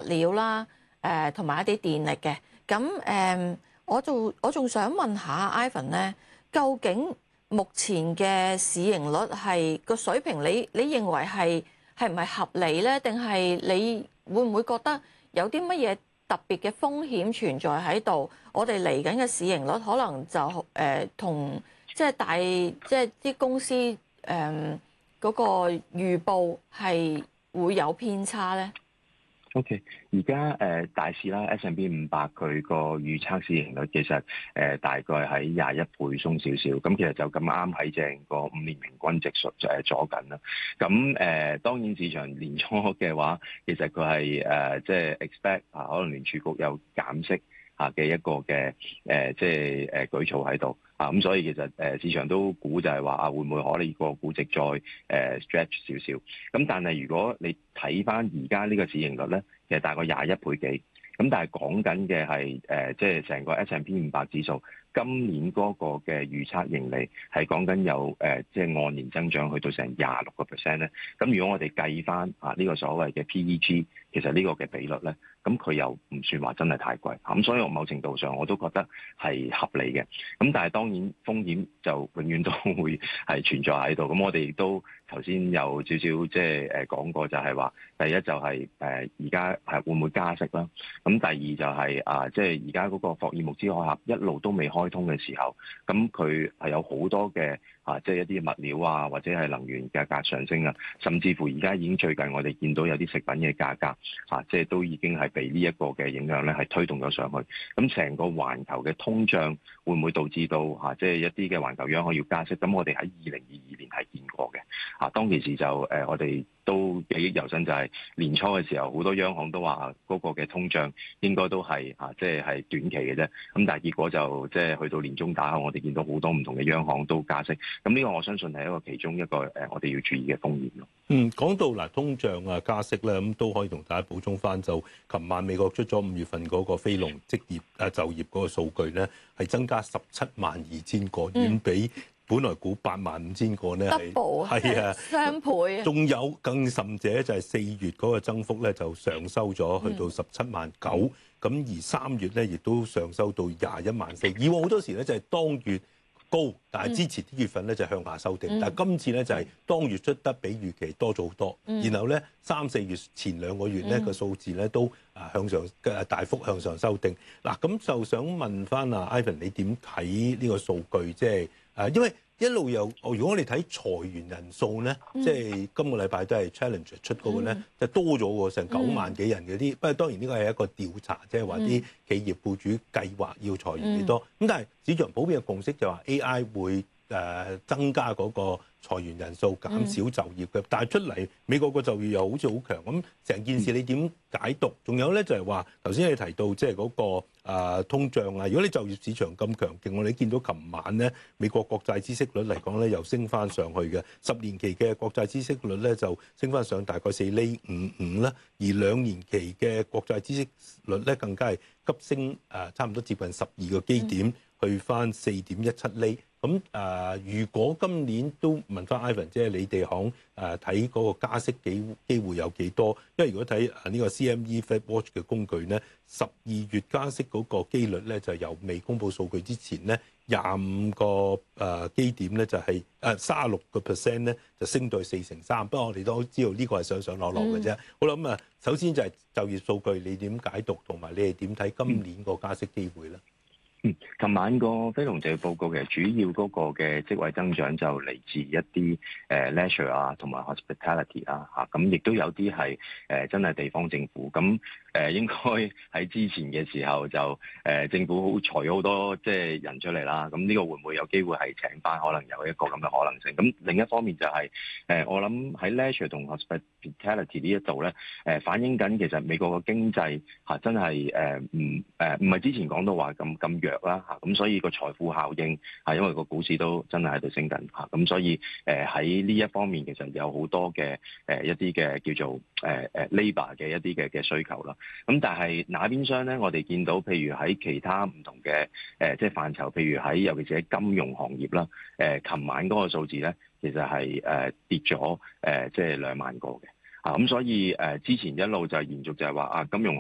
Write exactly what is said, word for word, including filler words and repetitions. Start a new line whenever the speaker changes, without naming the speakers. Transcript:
料啦，誒同埋一啲電力嘅。咁誒、呃，我就我仲想問下 Ivan 咧，究竟目前嘅市盈率係個水平你，你你認為係係唔係合理咧？定係你會唔會覺得有啲乜嘢特別嘅風險存在喺度？我哋嚟緊嘅市盈率可能就誒同即係大即係啲公司誒嗰、呃嗰個預報係會有偏差咧。
O.K. 而家誒大市啦 ，S and P 五百佢個預測市盈率其實誒、呃、大概喺廿一倍鬆少少，咁其實就咁啱喺正個五年平均值數誒左緊啦。咁誒、呃、當然市場年初嘅話，其實佢係誒即係 expect 啊，可能聯儲局有減息啊嘅一個嘅誒、呃、即係誒舉措喺度。啊，咁所以其實誒市場都估就係話啊，會唔會可能個估值再誒 stretch 少少？咁但係如果你睇翻而家呢個市盈率咧，其實大概廿一倍幾。咁但係講緊嘅係誒，即係成個 S and P 五百指數今年嗰個嘅預測盈利係講緊有誒，即係按年增長去到成廿六個 percent 咧。咁如果我哋計翻啊呢個所謂嘅 P E G，其實呢個嘅比率咧，咁佢又唔算話真係太貴。咁所以我某程度上我都覺得係合理嘅。咁但係當然風險就永遠都會係存在喺度。咁我哋亦都頭先有少少即係誒講過，就係話第一就係誒而家係會唔會加息啦？咁第二就係、是、啊，即係而家嗰個霍爾木茲海峽一路都未開通嘅時候，咁佢係有好多嘅啊，即、就、係、是、一啲物料啊，或者係能源價格上升啊，甚至乎而家已經最近我哋見到有啲食品嘅價格啊，即、就、係、是、都已經係被呢一個嘅影響咧，係推動咗上去。咁成個環球嘅通脹會唔會導致到啊，即、就、係、是、一啲嘅環球央行要加息？咁我哋喺二零二二年係見過嘅。啊，當其時就誒、呃，我哋都記憶猶新，就係年初嘅時候，好多央行都話嗰個嘅通脹應該都係啊，即係係短期嘅啫。咁但係結果就即係去到年中打後，我哋見到好多唔同嘅央行都加息。咁呢個我相信係一個其中一個誒，我哋要注意嘅風險咯。
嗯，講到嗱通脹啊加息咧，咁都可以同大家補充翻。就琴晚美國出咗五月份嗰個非農職業啊就業嗰個數據咧，係增加十七萬二千個，遠比本來估八萬五千個咧係係啊雙倍。仲有更甚者就係四月嗰個增幅咧就上收咗去到十七萬九，咁而三月咧亦都上收到廿一萬四。以往好多時咧就係當月高，但係之前啲月份咧就向下修訂，嗯、但係今次咧就係當月出得比預期多咗好多，嗯、然後咧三四月前兩個月咧個、嗯、數字咧都啊向上嘅大幅向上修訂。嗱咁就想問翻啊 Ivan，你點睇呢個數據？即係誒，因為一路有，如果我哋睇裁員人數咧，即係、嗯、今個禮拜都係 Challenge 出嗰個咧，嗯、就多咗喎，成九萬幾人嗰啲。不過、嗯、當然呢個係一個調查，即係話啲企業僱主計劃要裁員幾多。咁、嗯、但係市場普遍嘅共識就話 A I 會誒增加嗰個裁員人數，減少就業嘅。嗯、但係出嚟美國個就業又好似好強，咁成件事你點解讀？仲有咧就係話頭先你提到即係嗰個。啊，通脹啊！如果你就業市場咁強勁，我哋見到琴晚咧，美國國債孳息率嚟講咧，又升翻上去嘅。十年期嘅國債孳息率咧，就升翻上大概四厘五五啦。而兩年期嘅國債孳息率咧，更加係急升，誒，差唔多接近十二個基點，去翻四點一七厘。咁誒、呃，如果今年都問翻 Ivan，即係你哋行誒睇嗰個加息機機會有幾多？因為如果睇呢個 C M E Fed Watch 嘅工具咧，十二月加息嗰個機率咧，就由未公佈數據之前咧，廿五個誒基點咧就係誒三十六個 percent 咧，就升到四成三。不過我哋都知道呢個係上上落落嘅啫。嗯、好啦，咁啊，首先就係就業數據，你點解讀？同埋你哋點睇今年個加息機會咧？
嗯，琴晚個非農就業報告其實主要嗰個嘅職位增長就嚟自一啲誒 leisure 啊，同埋 hospitality 啊，嚇咁亦都有啲係誒真係地方政府咁誒、呃，應該喺之前嘅時候就誒、呃、政府裁咗好多即係人出嚟啦。咁呢個會唔會有機會係請翻？可能有一個咁嘅可能性。咁另一方面就係、是、誒、呃、我諗喺 leisure 同 hospitality 呢一度咧誒反映緊其實美國嘅經濟嚇、啊、真係誒唔誒唔係之前講到話咁咁弱。啦嚇，咁所以個財富效應係因為個股市都真係喺度升緊嚇，咁所以誒喺呢一方面其實有好多嘅誒一啲嘅叫做誒誒 labour 嘅一啲嘅嘅需求啦。咁但係那邊廂咧，我哋見到譬如喺其他唔同嘅誒即係範疇，譬如喺尤其是喺金融行業啦，誒琴晚嗰個數字咧，其實係誒跌咗誒即係兩萬個嘅啊，咁所以誒之前一路就係延續就係話啊金融。